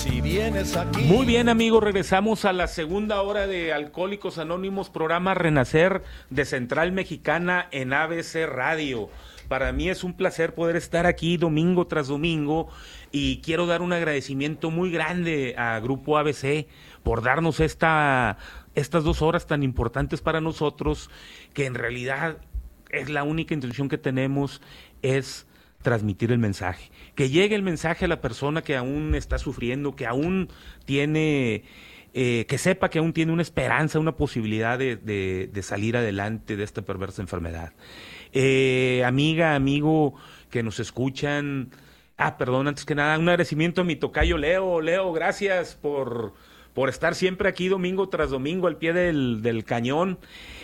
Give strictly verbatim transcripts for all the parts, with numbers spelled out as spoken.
Si vienes aquí... Muy bien, amigos, regresamos a la segunda hora de Alcohólicos Anónimos, programa Renacer de Central Mexicana en A B C Radio. Para mí es un placer poder estar aquí domingo tras domingo y quiero dar un agradecimiento muy grande a Grupo A B C por darnos esta, estas dos horas tan importantes para nosotros, que en realidad es la única intención que tenemos, es transmitir el mensaje, que llegue el mensaje a la persona que aún está sufriendo, que aún tiene, eh, que sepa que aún tiene una esperanza, una posibilidad de, de, de salir adelante de esta perversa enfermedad. Eh, amiga, amigo, que nos escuchan, ah, perdón, antes que nada, un agradecimiento a mi tocayo Leo. Leo, gracias por, por estar siempre aquí domingo tras domingo al pie del, del cañón.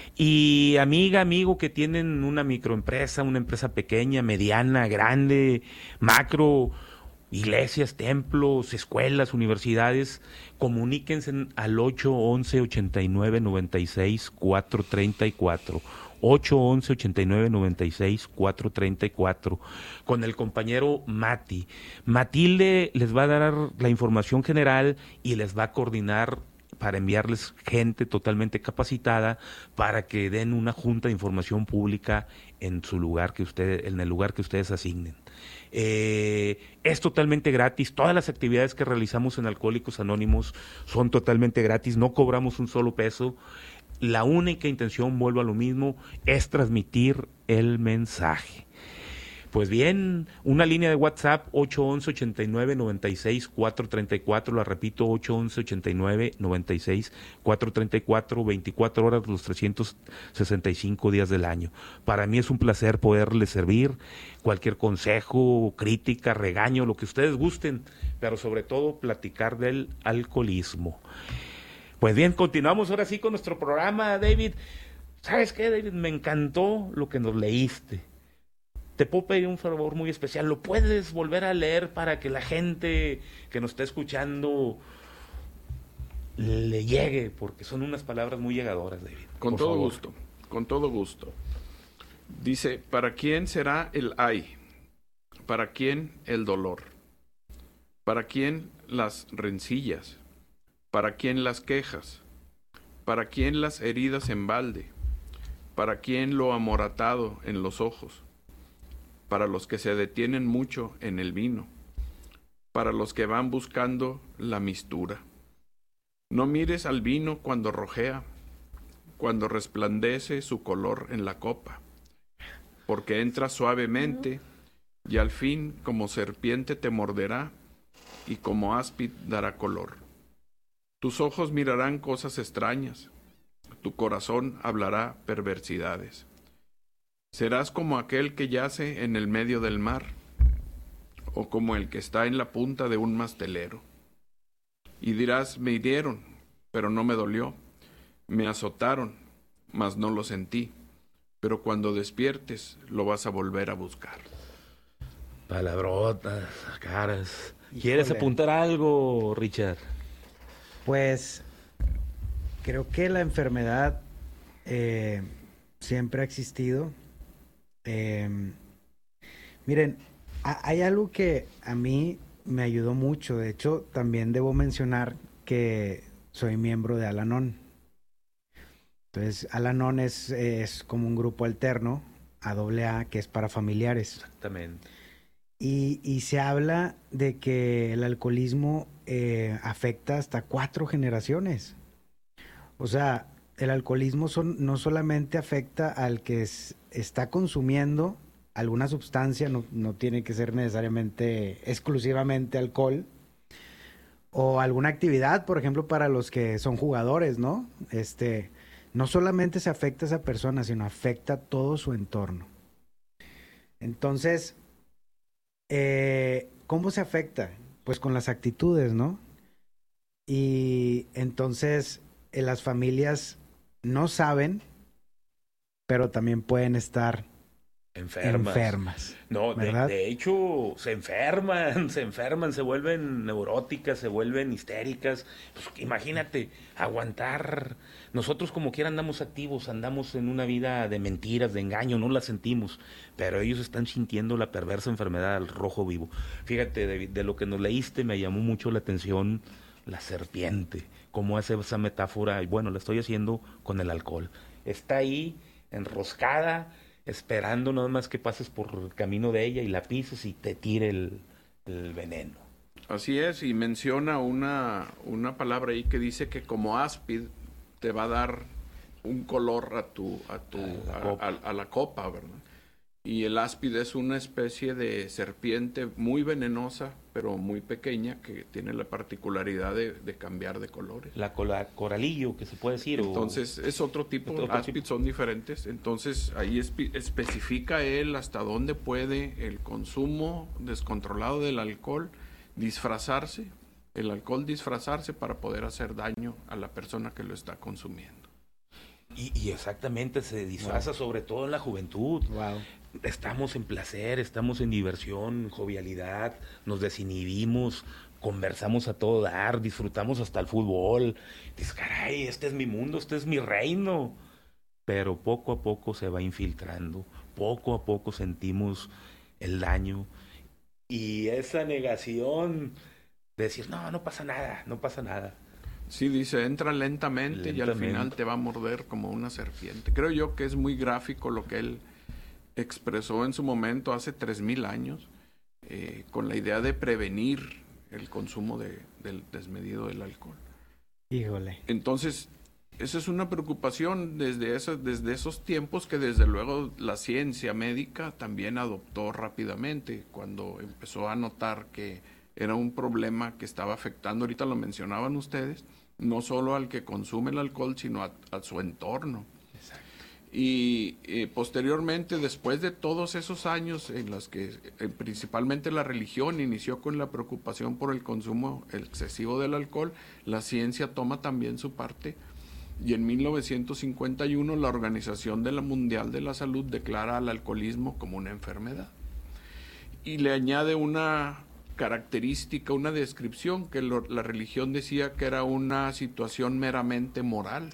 Y amiga, amigo, que tienen una microempresa, una empresa pequeña, mediana, grande, macro, iglesias, templos, escuelas, universidades, comuníquense al ocho once, ochenta y nueve, noventa y seis, cuatrocientos treinta y cuatro. ocho once, ochenta y nueve, noventa y seis, cuatrocientos treinta y cuatro, con el compañero Mati. Matilde les va a dar la información general y les va a coordinar para enviarles gente totalmente capacitada para que den una junta de información pública en su lugar que ustedes, en el lugar que ustedes asignen. Eh, es totalmente gratis, todas las actividades que realizamos en Alcohólicos Anónimos son totalmente gratis, no cobramos un solo peso. La única intención, vuelvo a lo mismo, es transmitir el mensaje. Pues bien, una línea de WhatsApp ocho once, ochenta y nueve, noventa y seis, cuatrocientos treinta y cuatro, la repito, ocho once, ochenta y nueve, noventa y seis, cuatrocientos treinta y cuatro, veinticuatro horas los trescientos sesenta y cinco días del año. Para mí es un placer poderles servir, cualquier consejo, crítica, regaño, lo que ustedes gusten, pero sobre todo platicar del alcoholismo. Pues bien, continuamos ahora sí con nuestro programa, David. ¿Sabes qué, David? Me encantó lo que nos leíste. Te puedo pedir un favor muy especial. ¿Lo puedes volver a leer para que la gente que nos está escuchando le llegue? Porque son unas palabras muy llegadoras, David. Con Por todo favor. gusto, con todo gusto. Dice, ¿para quién será el ay? ¿Para quién el dolor? ¿Para quién las rencillas? ¿Para quién las quejas? ¿Para quién las heridas en balde? ¿Para quién lo amoratado en los ojos? Para los que se detienen mucho en el vino, para los que van buscando la mistura. No mires al vino cuando rojea, cuando resplandece su color en la copa, porque entra suavemente y al fin como serpiente te morderá y como áspid dará color. Tus ojos mirarán cosas extrañas, tu corazón hablará perversidades. Serás como aquel que yace en el medio del mar, o como el que está en la punta de un mastelero. Y dirás, me hirieron, pero no me dolió. Me azotaron, mas no lo sentí. Pero cuando despiertes, lo vas a volver a buscar. Palabrotas, caras. ¿Quieres Híjole. apuntar algo, Richard? Pues creo que la enfermedad eh, siempre ha existido. Eh, miren, a- hay algo que a mí me ayudó mucho. De hecho, también debo mencionar que soy miembro de Al-Anon. Entonces, Al-Anon es, es como un grupo alterno a A A A que es para familiares. Exactamente. Y, y se habla de que el alcoholismo eh, afecta hasta cuatro generaciones. O sea, el alcoholismo son, no solamente afecta al que es- está consumiendo alguna sustancia, no, no tiene que ser necesariamente exclusivamente alcohol, o alguna actividad, por ejemplo, para los que son jugadores, ¿no? Este, no solamente se afecta a esa persona, sino afecta a todo su entorno. Entonces, eh, ¿cómo se afecta? Pues con las actitudes, ¿no? Y entonces eh, las familias no saben, pero también pueden estar Enfermas. enfermas. No, de, ¿verdad? de hecho, se enferman, se enferman, se vuelven neuróticas, se vuelven histéricas. Pues, imagínate, aguantar. Nosotros como quiera andamos activos, andamos en una vida de mentiras, de engaño, no la sentimos, pero ellos están sintiendo la perversa enfermedad del rojo vivo. Fíjate, de, de lo que nos leíste me llamó mucho la atención la serpiente, cómo hace esa metáfora, y bueno, la estoy haciendo con el alcohol. Está ahí, enroscada, esperando nada más que pases por el camino de ella y la pises y te tire el, el veneno. Así es, y menciona una, una palabra ahí que dice que como áspid te va a dar un color a tu a tu A la a, copa. a- a la copa, ¿verdad? Y el áspid es una especie de serpiente muy venenosa, pero muy pequeña, que tiene la particularidad de, de cambiar de colores. La cola, coralillo, que se puede decir. o- Entonces, es otro tipo, Otro- otro áspid tipo. son diferentes. Entonces, ahí espe- especifica él hasta dónde puede el consumo descontrolado del alcohol disfrazarse, el alcohol disfrazarse para poder hacer daño a la persona que lo está consumiendo. Y, y exactamente se disfraza sobre todo en la juventud. Wow. Estamos en placer, estamos en diversión, jovialidad, nos desinhibimos, conversamos a todo dar, disfrutamos hasta el fútbol. Dices, caray, este es mi mundo, este es mi reino. Pero poco a poco se va infiltrando, poco a poco sentimos el daño y esa negación de decir, no, no pasa nada, no pasa nada. Sí, dice, entra lentamente, y al Lentamente. final te va a morder como una serpiente. Creo yo que es muy gráfico lo que él expresó en su momento hace tres mil años, eh, con la idea de prevenir el consumo de, del desmedido del alcohol. Híjole. Entonces, esa es una preocupación desde, esa, desde esos tiempos que desde luego la ciencia médica también adoptó rápidamente cuando empezó a notar que era un problema que estaba afectando, ahorita lo mencionaban ustedes, no solo al que consume el alcohol, sino a, a su entorno. Exacto. Y eh, posteriormente, después de todos esos años en los que eh, principalmente la religión inició con la preocupación por el consumo excesivo del alcohol, la ciencia toma también su parte. Y en mil novecientos cincuenta y uno la Organización de la Mundial de la Salud declara al alcoholismo como una enfermedad. Y le añade una característica, una descripción, que lo, la religión decía que era una situación meramente moral.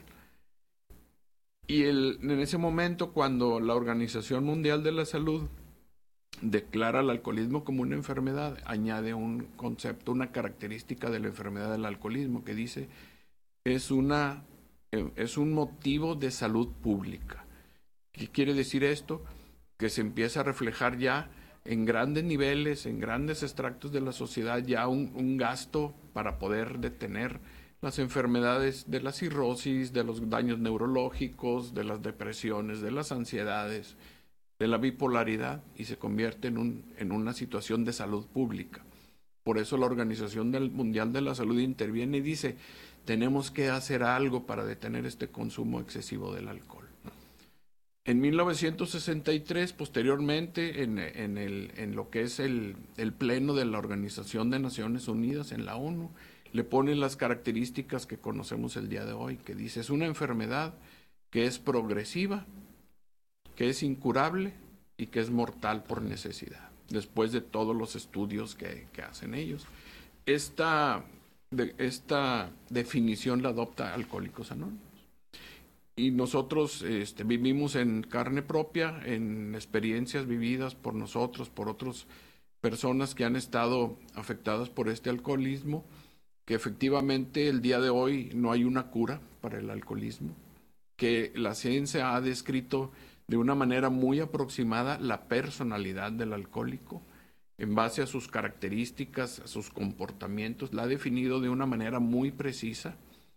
Y el, en ese momento, cuando la Organización Mundial de la Salud declara el alcoholismo como una enfermedad, añade un concepto, una característica de la enfermedad del alcoholismo, que dice, es una es un motivo de salud pública. ¿Qué quiere decir esto? Que se empieza a reflejar ya en grandes niveles, en grandes extractos de la sociedad, ya un, un gasto para poder detener las enfermedades de la cirrosis, de los daños neurológicos, de las depresiones, de las ansiedades, de la bipolaridad, y se convierte en, un, en una situación de salud pública. Por eso la Organización del Mundial de la Salud interviene y dice, tenemos que hacer algo para detener este consumo excesivo del alcohol. En mil novecientos sesenta y tres, posteriormente, en, en, el, en lo que es el, el pleno de la Organización de Naciones Unidas, en la ONU, le ponen las características que conocemos el día de hoy, que dice, es una enfermedad que es progresiva, que es incurable y que es mortal por necesidad, después de todos los estudios que, que hacen ellos. Esta, de, esta definición la adopta Alcohólicos Anónimos. Y nosotros este, vivimos en carne propia, en experiencias vividas por nosotros, por otras personas que han estado afectadas por este alcoholismo, que efectivamente el día de hoy no hay una cura para el alcoholismo, que la ciencia ha descrito de una manera muy aproximada la personalidad del alcohólico, en base a sus características, a sus comportamientos, la ha definido de una manera muy precisa,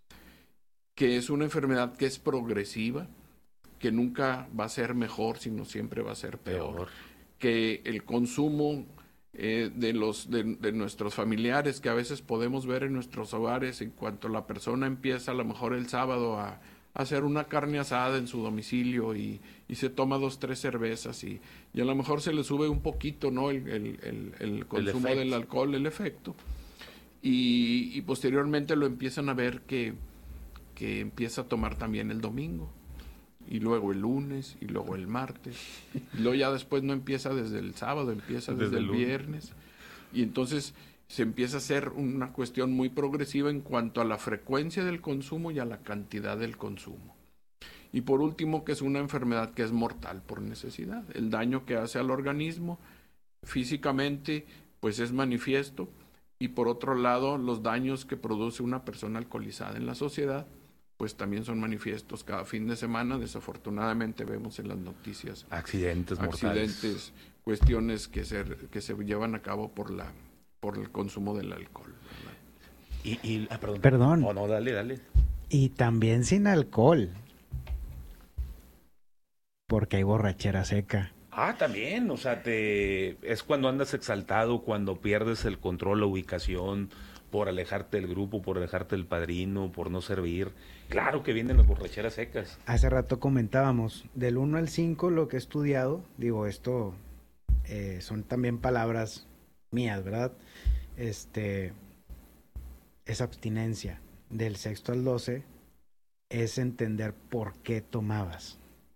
que es una enfermedad que es progresiva, que nunca va a ser mejor, sino siempre va a ser peor, peor. Que el consumo eh, de, los, de, de nuestros familiares, que a veces podemos ver en nuestros hogares, en cuanto la persona empieza a lo mejor el sábado a, a hacer una carne asada en su domicilio y, y se toma dos, tres cervezas y, y a lo mejor se le sube un poquito, ¿no?, el, el, el, el consumo el del alcohol, el efecto, y, y posteriormente lo empiezan a ver que que empieza a tomar también el domingo y luego el lunes, y luego el martes, y luego ya después no empieza desde el sábado, empieza desde, desde el viernes, y entonces se empieza a hacer una cuestión muy progresiva en cuanto a la frecuencia del consumo y a la cantidad del consumo. Y por último, que es una enfermedad que es mortal por necesidad. El daño que hace al organismo físicamente, pues es manifiesto, y por otro lado, los daños que produce una persona alcoholizada en la sociedad, pues también son manifiestos. Cada fin de semana, desafortunadamente, vemos en las noticias accidentes, accidentes, mortales. Cuestiones que se, que se llevan a cabo por la por el consumo del alcohol. Y, y ah, perdón. Perdón. No, no, dale, dale. Y también sin alcohol. Porque hay borrachera seca. Ah, también, o sea, te es cuando andas exaltado, cuando pierdes el control, la ubicación, por alejarte del grupo, por alejarte del padrino, por no servir. Claro que vienen las borracheras secas. Hace rato comentábamos, del uno al cinco lo que he estudiado, digo, esto eh, son también palabras mías, ¿verdad? Este, es abstinencia. Del sexto al doce es entender por qué tomabas.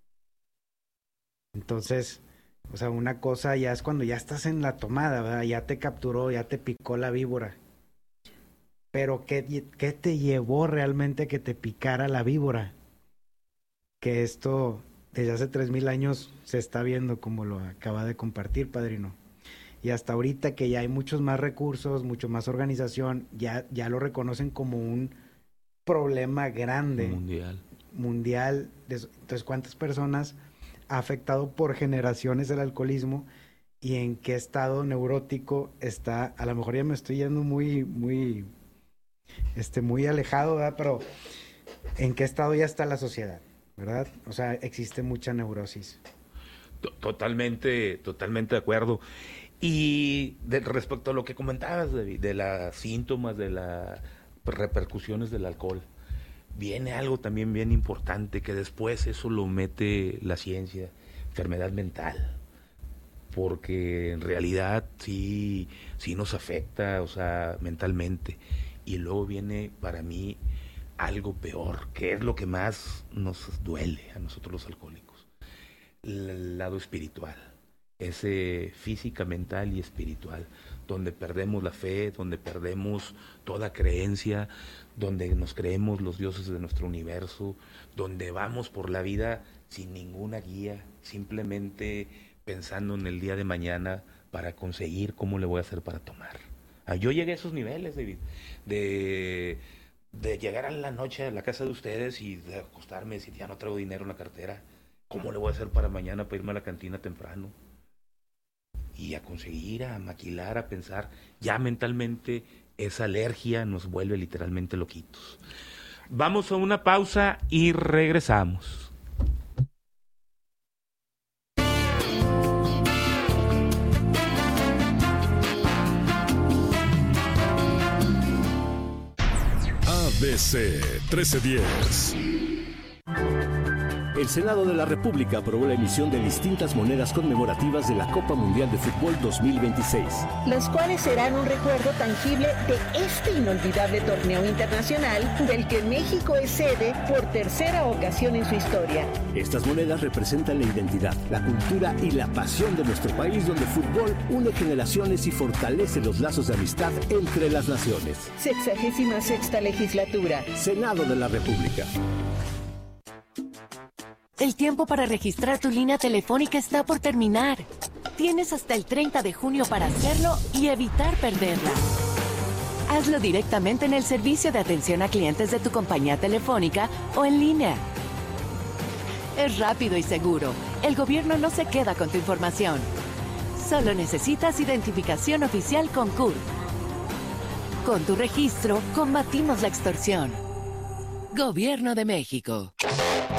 Entonces, o sea, una cosa ya es cuando ya estás en la tomada, ¿verdad? Ya te capturó, ya te picó la víbora. Pero ¿qué, qué te llevó realmente a que te picara la víbora? Que esto desde hace tres mil años se está viendo, como lo acaba de compartir, padrino. Y hasta ahorita que ya hay muchos más recursos, mucho más organización, ya, ya lo reconocen como un problema grande. Mundial. Mundial. Entonces, ¿cuántas personas ha afectado por generaciones el alcoholismo y en qué estado neurótico está? A lo mejor ya me estoy yendo muy, muy, este, muy alejado, ¿verdad? Pero ¿en qué estado ya está la sociedad? ¿Verdad? O sea, existe mucha neurosis. Totalmente, totalmente de acuerdo. Y de, respecto a lo que comentabas, David, de las síntomas, de las repercusiones del alcohol, viene algo también bien importante, que después eso lo mete la ciencia, enfermedad mental, porque en realidad sí, sí nos afecta, o sea, mentalmente. Y luego viene para mí algo peor, que es lo que más nos duele a nosotros los alcohólicos, el lado espiritual, ese física, mental y espiritual, donde perdemos la fe, donde perdemos toda creencia, donde nos creemos los dioses de nuestro universo, donde vamos por la vida sin ninguna guía, simplemente pensando en el día de mañana para conseguir cómo le voy a hacer para tomar. Ah, yo llegué a esos niveles, David, de, de llegar a la noche a la casa de ustedes y de acostarme y decir, ya no traigo dinero en la cartera, ¿cómo le voy a hacer para mañana para irme a la cantina temprano? Y a conseguir, a maquilar, a pensar, ya mentalmente esa alergia nos vuelve literalmente loquitos. Vamos a una pausa y regresamos. A B C trece diez. El Senado de la República aprobó la emisión de distintas monedas conmemorativas de la Copa Mundial de Fútbol dos mil veintiséis. Las cuales serán un recuerdo tangible de este inolvidable torneo internacional del que México es sede por tercera ocasión en su historia. Estas monedas representan la identidad, la cultura y la pasión de nuestro país, donde el fútbol une generaciones y fortalece los lazos de amistad entre las naciones. Sexagésima sexta legislatura. Senado de la República. El tiempo para registrar tu línea telefónica está por terminar. Tienes hasta el treinta de junio para hacerlo y evitar perderla. Hazlo directamente en el servicio de atención a clientes de tu compañía telefónica o en línea. Es rápido y seguro. El gobierno no se queda con tu información. Solo necesitas identificación oficial con C U R. Con tu registro, combatimos la extorsión. Gobierno de México.